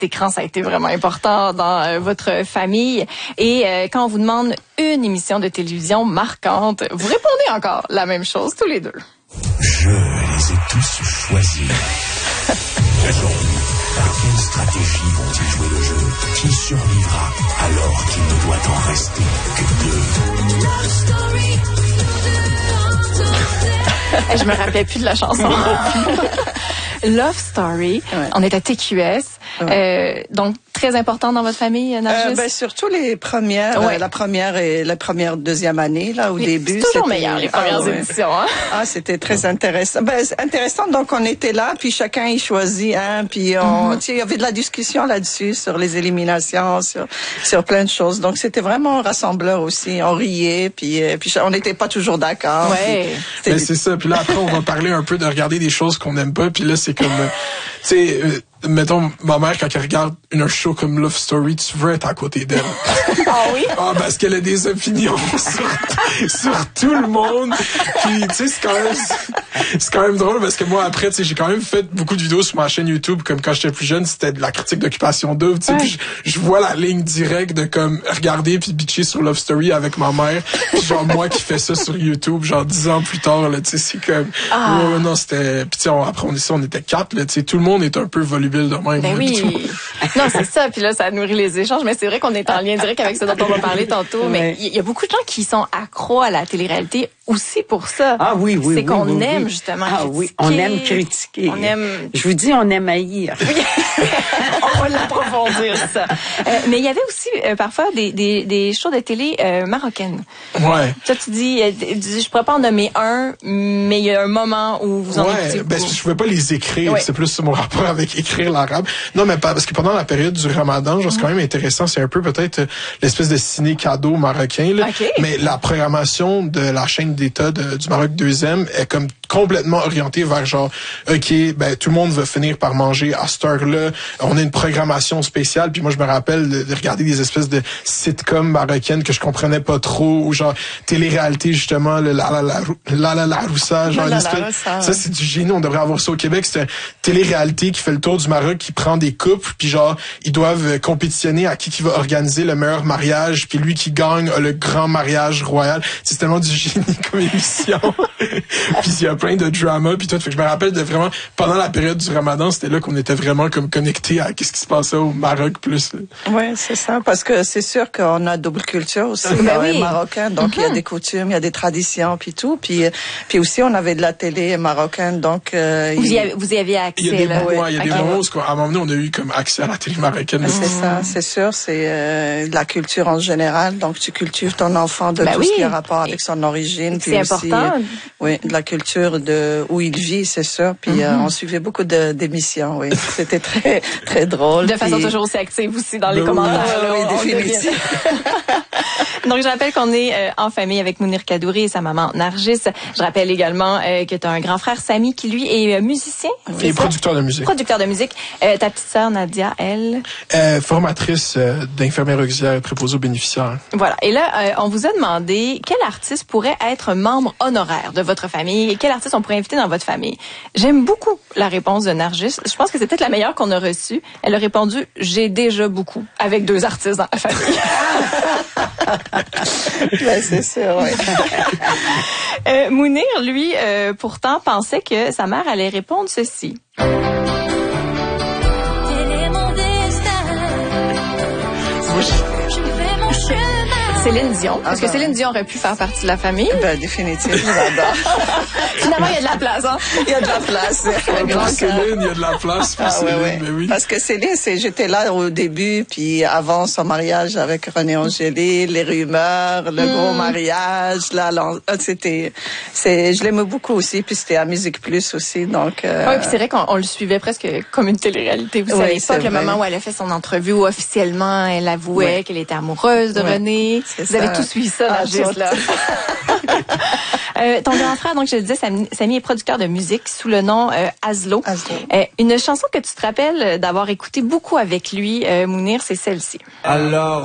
écran, ça a été vraiment important dans votre famille. Et quand on vous demande une émission de télévision marquante, vous répondez encore la même chose tous les deux. Je les ai tous choisis. Aujourd'hui, par quelle stratégie vont-ils jouer le jeu? Qui survivra alors qu'il ne doit en rester que deux? Je me rappelais plus de la chanson. Love Story. Ouais. On est à TQS. Ouais. Donc, très important dans votre famille, Nargis? Surtout les premières, la première, deuxième année, là, au début. C'est toujours meilleur, les premières éditions, hein? C'était très intéressant. Intéressant, donc on était là, puis chacun y choisit un, puis il y avait de la discussion là-dessus, sur les éliminations, sur plein de choses. Donc c'était vraiment rassembleur aussi. On riait, puis on n'était pas toujours d'accord. Ouais. Mais c'est ça. Puis là, après, on va parler un peu de regarder des choses qu'on n'aime pas, puis là, c'est comme, tu sais, mettons, ma mère, quand elle regarde un show comme Love Story, tu veux être à côté d'elle. Ah oui? Ah, parce qu'elle a des opinions sur tout le monde. Puis, tu sais, c'est quand même drôle parce que moi, après, tu sais, j'ai quand même fait beaucoup de vidéos sur ma chaîne YouTube, comme quand j'étais plus jeune, c'était de la critique d'Occupation Double, tu sais, puis je vois la ligne directe de comme regarder puis bitcher sur Love Story avec ma mère. Puis genre, moi qui fais ça sur YouTube, genre 10 ans plus tard, là, tu sais, c'est comme, non, c'était, puis tu sais, après, on était 4, là, tu sais, tout le monde est un peu volubile de même. Ben oui. Non, c'est ça. Puis là, ça nourrit les échanges. Mais c'est vrai qu'on est en lien direct avec ce dont on va parler tantôt. Mais il y a beaucoup de gens qui sont accros à la télé-réalité aussi pour ça. Ah oui. C'est qu'on aime justement critiquer. Oui, on aime critiquer. On aime... Je vous dis, on aime haïr. Oui. On va l'approfondir, ça. Mais il y avait aussi parfois des shows de télé marocaines. Ouais. Ça, tu dis, je pourrais pas en nommer un, mais il y a un moment où vous en écoutez beaucoup. Je pouvais pas les écrire. C'est plus mon rapport avec écrire l'arabe. Non, mais parce que pendant la période du Ramadan, genre, c'est quand même intéressant. C'est un peu peut-être l'espèce de ciné cadeau marocain, là. Okay. Mais la programmation de la chaîne d'État du Maroc 2e est comme complètement orientée vers genre, OK, ben, tout le monde va finir par manger à cette heure-là. On a une programmation spéciale. Puis moi, je me rappelle de regarder des espèces de sitcoms marocaines que je comprenais pas trop, ou genre, télé-réalité, justement, le la roussa, genre, ça, c'est du génie. On devrait avoir ça au Québec. C'est une télé-réalité qui fait le tour du Maroc, qui prend des couples, puis genre, ils doivent compétitionner à qui va organiser le meilleur mariage, puis lui qui gagne a le grand mariage royal. C'est tellement du génie comme émission. Puis il y a plein de drama, puis tout. Fait que je me rappelle de vraiment, pendant la période du Ramadan, c'était là qu'on était vraiment comme connectés à qu'est-ce qui se passait au Maroc plus. Oui, c'est ça, parce que c'est sûr qu'on a double culture aussi, les Marocains, donc il y a des coutumes, il y a des traditions, puis tout, puis aussi on avait de la télé marocaine, donc... vous y aviez accès, il y a des moments, il y a des moments où, à un moment donné, on a eu comme accès à la télé marocaine. C'est ça, c'est sûr, c'est la culture en général, donc tu cultives ton enfant de tout ce qui a rapport avec son origine, puis c'est aussi, important. Oui, de la culture de où il vit, c'est sûr, puis on suivait beaucoup d'émissions, oui, c'était très très drôle. De façon toujours aussi active aussi dans les commentaires. Oui, définitivement. Donc, je rappelle qu'on est en famille avec Mounir Kadouri et sa maman Nargis. Je rappelle également que tu as un grand frère, Samy, qui lui est musicien. Et producteur de musique. Producteur de musique. Ta petite sœur, Nadia, elle? Formatrice d'infirmière auxiliaire et préposée aux bénéficiaires. Voilà. Et là, on vous a demandé quel artiste pourrait être membre honoraire de votre famille et quel artiste on pourrait inviter dans votre famille. J'aime beaucoup la réponse de Nargis. Je pense que c'est peut-être la meilleure qu'on a reçue. Elle a répondu « J'ai déjà beaucoup » avec 2 artistes dans la famille. Ben, c'est sûr, oui. Mounir, lui, pourtant, pensait que sa mère allait répondre ceci. Céline Dion. Parce que Céline Dion aurait pu faire partie de la famille. Ben, définitivement, j'adore. Finalement, il y a de la place, hein? Il y a de la place. Pour Céline, il y a de la place pour Céline, mais oui. Parce que Céline, j'étais là au début, puis avant son mariage avec René Angélil, les rumeurs, le gros mariage, là, je l'aimais beaucoup aussi, puis c'était à Musique Plus aussi, donc. Oui, puis c'est vrai qu'on le suivait presque comme une télé-réalité. Vous savez pas que le moment où elle a fait son entrevue, où officiellement elle avouait qu'elle était amoureuse de René. Vous avez tout suivi ça, Nargis, là. Ton grand frère, donc je le disais, Samy est producteur de musique sous le nom Aslo. Une chanson que tu te rappelles d'avoir écouté beaucoup avec lui, Mounir, c'est celle-ci. Alors